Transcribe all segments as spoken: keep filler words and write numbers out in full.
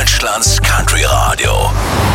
Deutschlands Country Radio.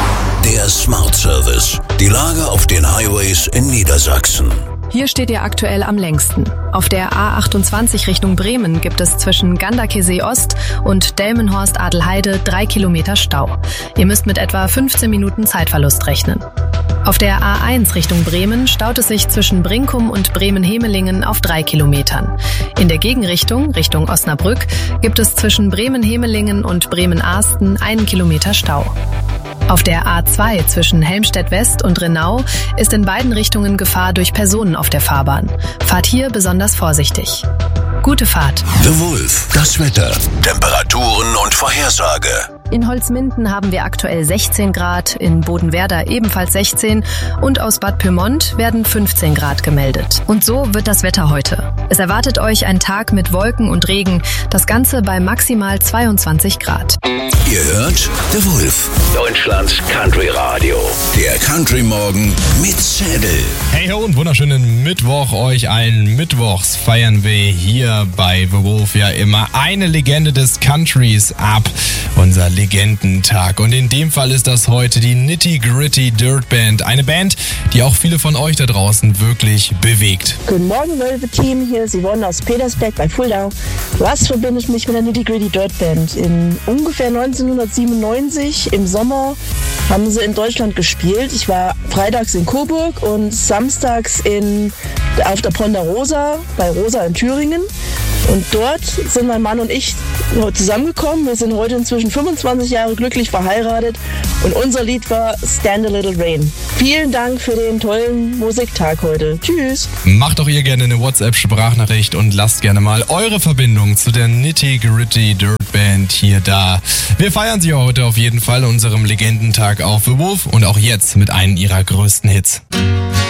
Der Smart Service. Die Lage auf den Highways in Niedersachsen. Hier steht ihr aktuell am längsten. Auf der A achtundzwanzig Richtung Bremen gibt es zwischen Ganderkesee Ost und Delmenhorst-Adelheide drei Kilometer Stau. Ihr müsst mit etwa fünfzehn Minuten Zeitverlust rechnen. Auf der A eins Richtung Bremen staut es sich zwischen Brinkum und Bremen-Hemelingen auf drei Kilometern. In der Gegenrichtung, Richtung Osnabrück, gibt es zwischen Bremen-Hemelingen und Bremen-Ahsten einen Kilometer Stau. Auf der A zwei zwischen Helmstedt West und Renau ist in beiden Richtungen Gefahr durch Personen auf der Fahrbahn. Fahrt hier besonders vorsichtig. Gute Fahrt. The Wolf, das Wetter, Temperaturen und Vorhersage. In Holzminden haben wir aktuell sechzehn Grad, in Bodenwerder ebenfalls sechzehn und aus Bad Pyrmont werden fünfzehn Grad gemeldet. Und so wird das Wetter heute. Es erwartet euch ein Tag mit Wolken und Regen, das Ganze bei maximal zweiundzwanzig Grad. Ihr hört The Wolf, Deutschlands Country Radio. Der Country Morgen mit Zädel. Hey ho und wunderschönen Mittwoch euch allen. Mittwochs feiern wir hier bei The Wolf ja immer eine Legende des Countries ab. Unser Legendentag. Und in dem Fall ist das heute die Nitty Gritty Dirt Band. Eine Band, die auch viele von euch da draußen wirklich bewegt. Guten Morgen, Wölfe Team. Hier ist Yvonne aus Petersberg bei Fulda. Was verbinde ich mich mit der Nitty Gritty Dirt Band? In ungefähr neunzehnhundertsiebenundneunzig im Sommer haben sie in Deutschland gespielt. Ich war freitags in Coburg und samstags in, auf der Ponderosa bei Rosa in Thüringen. Und dort sind mein Mann und ich zusammengekommen. Wir sind heute inzwischen fünfundzwanzig Jahre glücklich verheiratet und unser Lied war Stand a Little Rain. Vielen Dank für den tollen Musiktag heute. Tschüss. Macht doch ihr gerne eine WhatsApp-Sprachnachricht und lasst gerne mal eure Verbindung zu der Nitty Gritty Dirt Band hier da. Wir feiern sie heute auf jeden Fall, unserem Legendentag auf The Wolf und auch jetzt mit einem ihrer größten Hits.